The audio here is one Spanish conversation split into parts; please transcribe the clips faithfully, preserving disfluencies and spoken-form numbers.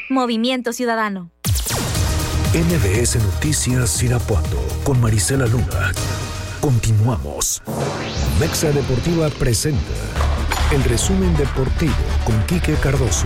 Movimiento Ciudadano. M B S Noticias Irapuato con Marisela Luna. Continuamos. Mexa Deportiva presenta el resumen deportivo con Quique Cardoso.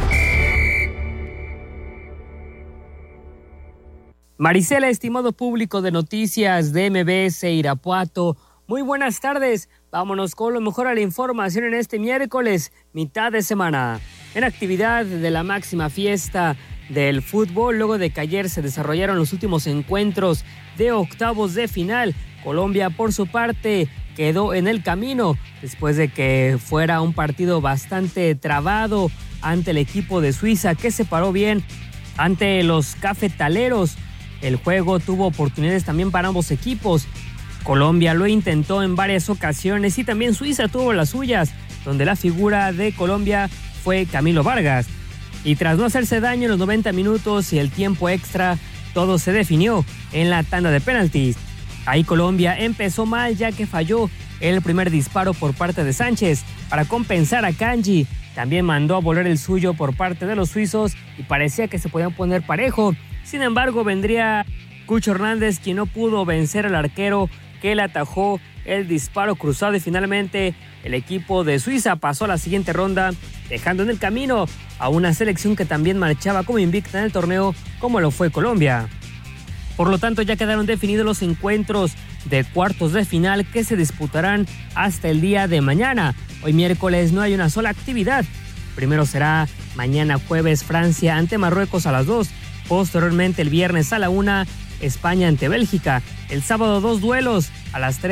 Marisela, estimado público de noticias de M B S Irapuato, muy buenas tardes. Vámonos con lo mejor a la información en este miércoles, mitad de semana. En actividad de la máxima fiesta del fútbol, luego de que ayer se desarrollaron los últimos encuentros de octavos de final, Colombia, por su parte, quedó en el camino después de que fuera un partido bastante trabado ante el equipo de Suiza, que se paró bien ante los cafetaleros. El juego tuvo oportunidades también para ambos equipos. Colombia lo intentó en varias ocasiones y también Suiza tuvo las suyas, donde la figura de Colombia fue Camilo Vargas. Y tras no hacerse daño en los noventa minutos y el tiempo extra, todo se definió en la tanda de penaltis. Ahí Colombia empezó mal, ya que falló el primer disparo por parte de Sánchez. Para compensar a Kanji, también mandó a volar el suyo por parte de los suizos y parecía que se podían poner parejo. Sin embargo, vendría Cucho Hernández, quien no pudo vencer al arquero que le atajó el disparo cruzado, y finalmente el equipo de Suiza pasó a la siguiente ronda, dejando en el camino a una selección que también marchaba como invicta en el torneo, como lo fue Colombia. Por lo tanto, ya quedaron definidos los encuentros de cuartos de final que se disputarán hasta el día de mañana. Hoy miércoles no hay una sola actividad. Primero será mañana jueves Francia ante Marruecos a las dos. Posteriormente el viernes a la una, España ante Bélgica. El sábado dos duelos a las tres.